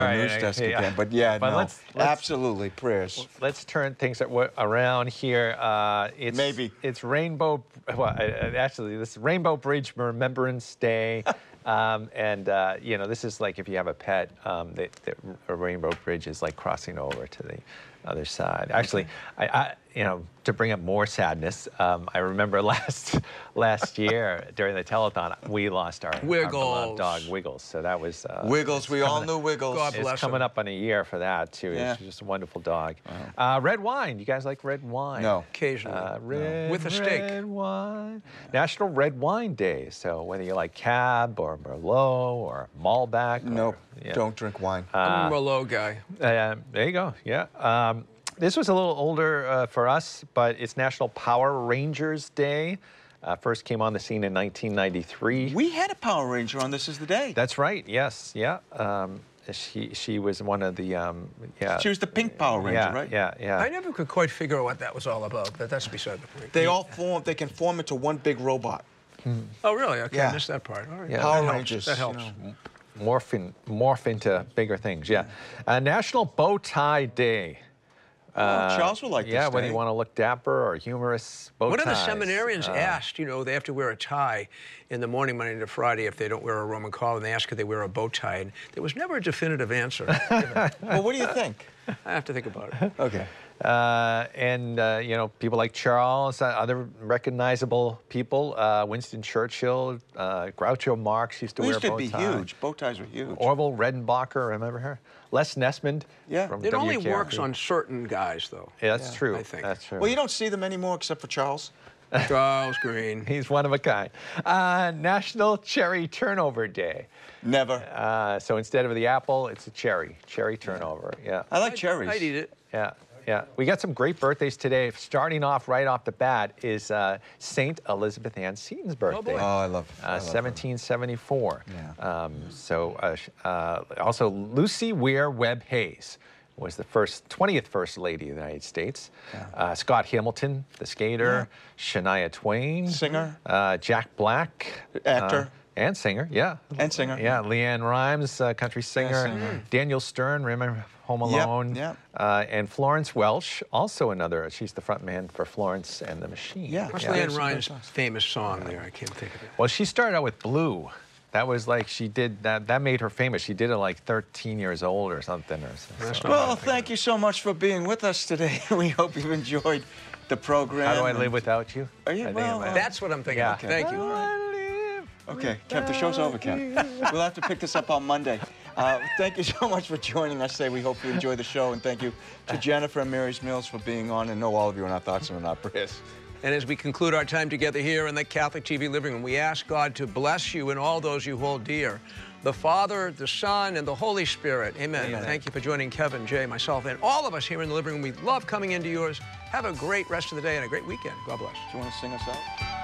news desk again, but yeah, but no, let's absolutely prayers. Let's turn things around here. It's Rainbow. Well, actually, this is Rainbow Bridge Remembrance Day, and you know, this is like if you have a pet, a Rainbow Bridge is like crossing over to the other side. Actually, you know, to bring up more sadness, I remember last year during the telethon, we lost our beloved dog Wiggles. So that was Wiggles. We all knew Wiggles. God bless him. It's coming up on a year for that too. Yeah. It's just a wonderful dog. Red wine. You guys like red wine? No. Occasionally. With a steak. Red wine. National Red Wine Day. So whether you like Cab or Merlot or Malbec. Nope. Don't drink wine. I'm a Merlot guy. There you go. Yeah. This was a little older for us, but it's National Power Rangers Day. First came on the scene in 1993. We had a Power Ranger on This Is the Day. That's right. Yes. Yeah. She was one of the yeah. She was the pink Power Ranger, right? Yeah. I never could quite figure out what that was all about, but that's beside the point. They all form. They can form into one big robot. Oh, really? Okay, Yeah. I missed that part. All right. Yeah. Power That Rangers. That helps. You know. Morph into bigger things. Yeah. National Bow Tie Day. Charles will like this Yeah, day. whether you want to look dapper or humorous, bow One of the ties. seminarians asked, you know, they have to wear a tie in the morning, Monday to Friday, if they don't wear a Roman collar, and they asked if they wear a bow tie, and there was never a definitive answer. Well, what do you think? I have to think about it. Okay. You know, people like Charles, other recognizable people, Winston Churchill, Groucho Marx used to wear a bow tie. Used to be huge. Bow ties were huge. Orville Redenbacher, remember her? Les Nessman. Yeah. From It only WKRP. works on certain guys, though. Yeah, that's true. I think. That's true. Well, you don't see them anymore except for Charles. Charles Green. He's one of a kind. National Cherry Turnover Day. Never. So instead of the apple, it's a cherry. Cherry turnover. Yeah. I like cherries. I'd eat it. Yeah. Yeah, we got some great birthdays today. Starting off right off the bat is Saint Elizabeth Ann Seton's birthday. boy. Oh, I love 1774. Yeah. Also Lucy Weir Webb Hayes was the 20th First Lady of the United States. Yeah. Scott Hamilton, the skater. Shania Twain. Singer. Jack Black. Actor. And singer, yeah. And singer. Yeah, Leanne Rimes, country singer. singer. Daniel Stern, remember Home Alone. Yep. And Florence Welch, also another, she's the front man for Florence and the Machine. Yeah. What's Yeah. Leanne Ryan's famous song there? I can't think of it. Well, she started out with Blue. That was like, she did, that made her famous. She did it like 13 years old or something. Well, thank you so much for being with us today. We hope you've enjoyed the program. How do I live without you? Are you? I think Well, I might- That's what I'm thinking. Yeah. Of. Thank you. Okay, Kev, the show's over, Kev. We'll have to pick this up on Monday. Thank you so much for joining us today. We hope you enjoy the show, and thank you to Jennifer and Mary's Mills for being on, and know all of you in our thoughts and in our prayers. And as we conclude our time together here in the Catholic TV living room, we ask God to bless you and all those you hold dear. The Father, the Son, and the Holy Spirit. Amen. Amen. Thank you for joining Kevin, Jay, myself, and all of us here in the living room. We love coming into yours. Have a great rest of the day and a great weekend. God bless. Do you want to sing us out?